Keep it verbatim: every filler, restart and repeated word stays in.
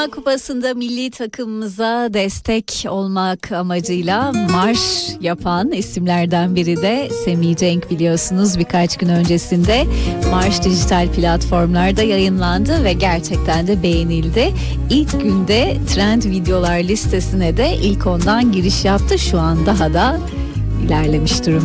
Dünya Kupası'nda milli takımımıza destek olmak amacıyla marş yapan isimlerden biri de Semih Cenk, biliyorsunuz birkaç gün öncesinde marş dijital platformlarda yayınlandı ve gerçekten de beğenildi. İlk günde trend videolar listesine de ilk ondan giriş yaptı. Şu an daha da ilerlemiş durumda.